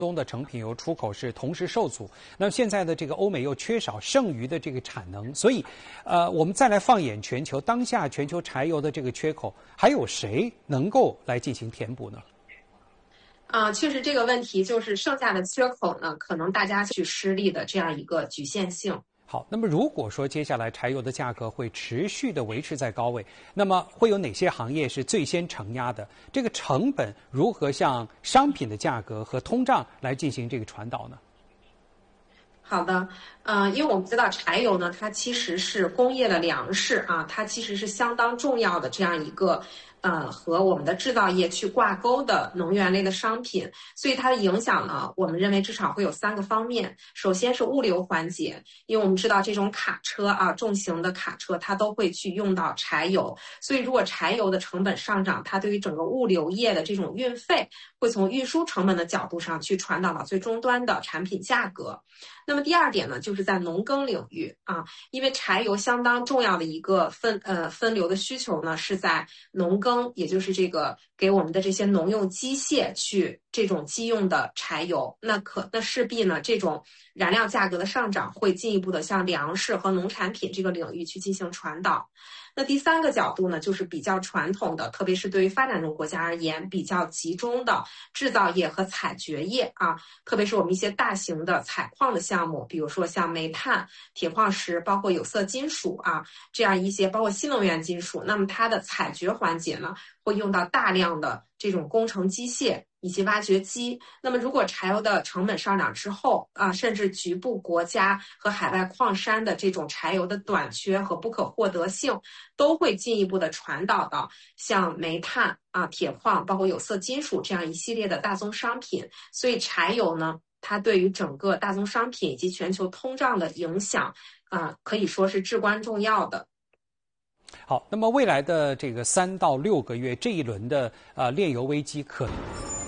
中的成品油出口是同时受阻，那么现在的这个欧美又缺少剩余的这个产能，所以，我们再来放眼全球，当下全球柴油的这个缺口，还有谁能够来进行填补呢？ 确实这个问题就是剩下的缺口呢，可能大家去施力的这样一个局限性。 好，那么如果说接下来柴油的价格会持续的维持在高位，那么会有哪些行业是最先承压的？这个成本如何向商品的价格和通胀来进行这个传导呢？ 好的，因为我们知道柴油呢，它其实是工业的粮食啊，它其实是相当重要的这样一个和我们的制造业去挂钩的能源类的商品，所以它的影响呢，我们认为至少会有3个方面。首先是物流环节，因为我们知道这种卡车啊，重型的卡车它都会去用到柴油，所以如果柴油的成本上涨，它对于整个物流业的这种运费会从运输成本的角度上去传导到最终端的产品价格。那么第二点呢，就是在农耕领域啊，因为柴油相当重要的一个分流的需求呢，是在农耕，也就是这个给我们的这些农用机械去这种机用的柴油，那势必呢，这种燃料价格的上涨会进一步的向粮食和农产品这个领域去进行传导。那第3个角度呢，就是比较传统的，特别是对于发展中国家而言，比较集中的制造业和采掘业啊，特别是我们一些大型的采矿的项目，比如说像煤炭、铁矿石，包括有色金属啊，这样一些包括新能源金属，那么它的采掘环节呢，会用到大量的这种工程机械以及挖掘机。那么如果柴油的成本上涨之后啊，甚至局部国家和海外矿山的这种柴油的短缺和不可获得性，都会进一步的传导到像煤炭啊、铁矿，包括有色金属这样一系列的大宗商品。所以柴油呢，它对于整个大宗商品以及全球通胀的影响可以说是至关重要的。 好，那么未来的这个3到6个月，这一轮的炼油危机可能